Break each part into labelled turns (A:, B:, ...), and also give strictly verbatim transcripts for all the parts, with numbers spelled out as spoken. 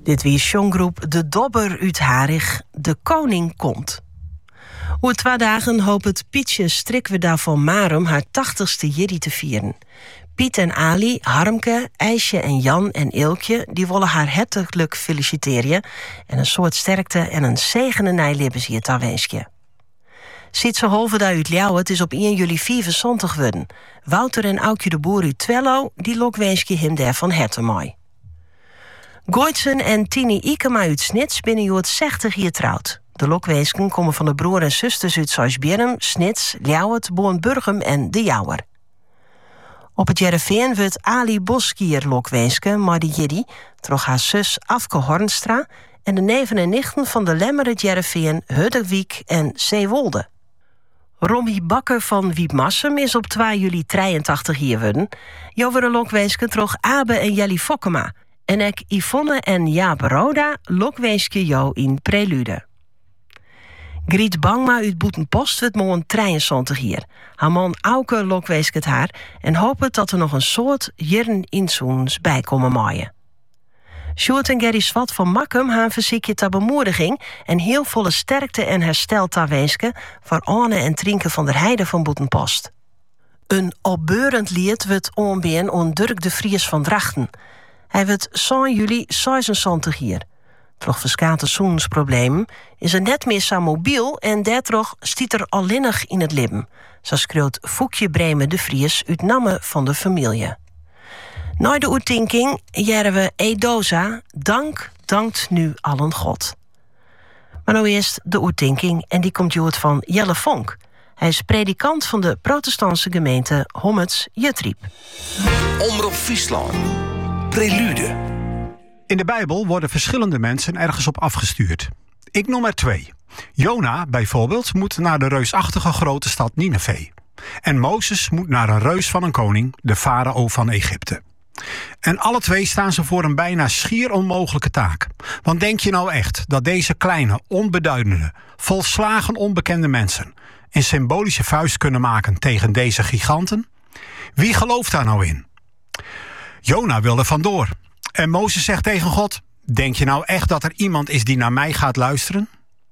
A: Dit wie songgroep De Dobber uit Harig, De Koning komt. Oer twee dagen hoopt het Pietje Strikweda van Marum haar tachtigste jiri te vieren. Piet en Ali, Harmke, IJsje en Jan en Ilkje... die willen haar hartelijk feliciteren... en een soort sterkte en een zegenenij libbes daar wensje. Ziet ze halve daar uit Ljouwen, het is op één juli vijfenzontig worden. Wouter en Aukje de Boer uit Twello, die lokwensje hem daar van harte mooi. Goitsen en Tini Ikema uit Snits binnen jood zestig hier trouwd. De lokwensken komen van de broer en zusters uit Soisbjerrum, Snits, Ljouwert, Boornburgum en De Jouwer. Op het Jereveen wordt Ali Boskier lokwenske, maar die jiddy, troch haar zus Afke Hornstra en de neven en nichten van de Lemmeren Jereveen, Huddewiek en Zeewolde. Romy Bakker van Wiepmassum is op twee juli drieëntachtig hier worden. Jovere lokwenske troch Abe en Jelly Fokkema. En ek Yvonne en Jaap Roda lokwenske jou in Prelude. Griet Bangma uit Boetenpost wordt morgen drieënzontig hier. Haar man Auke lokweesk het haar en hoopt dat er nog een soort jaren inzoens bij komen maaien. Sjoerd en Gerry Swat van Makkum gaan verziekje ter bemoediging en heel volle sterkte en herstel ter wenske voor Anne en Trinke van der Heide van Boetenpost. Een opbeurend lied wordt onbeen on Dirk de Vries van Drachten. Hij wordt zeven juli zesenzontig hier. Troch verskate zoensproblemen is er net meer zo mobiel en daardoor stiet er allinnig in het libben. Zo schreeuwt Foekje Bremen de Vries uit Namme van de familie. Na de oertinking jaren we Edoza, dank, dankt nu allen God. Maar nou eerst de oertinking en die komt jood van Jelle Vonk. Hij is predikant van de protestantse gemeente Hommets-Jutriep.
B: Omroep Friesland. Prelude.
C: In de Bijbel worden verschillende mensen ergens op afgestuurd. Ik noem er twee. Jona, bijvoorbeeld, moet naar de reusachtige grote stad Nineve. En Mozes moet naar een reus van een koning, de farao van Egypte. En alle twee staan ze voor een bijna schier onmogelijke taak. Want denk je nou echt dat deze kleine, onbeduidende, volslagen onbekende mensen een symbolische vuist kunnen maken tegen deze giganten? Wie gelooft daar nou in? Jona wil er vandoor. En Mozes zegt tegen God, denk je nou echt dat er iemand is die naar mij gaat luisteren?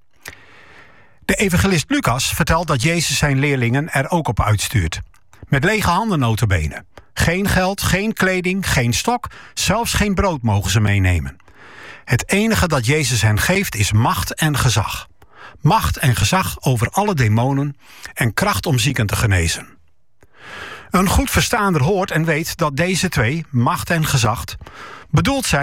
C: De evangelist Lucas vertelt dat Jezus zijn leerlingen er ook op uitstuurt. Met lege handen nota bene. Geen geld, geen kleding, geen stok, zelfs geen brood mogen ze meenemen. Het enige dat Jezus hen geeft is macht en gezag. Macht en gezag over alle demonen en kracht om zieken te genezen. Een goed verstaander hoort en weet dat deze twee, macht en gezag, bedoeld zijn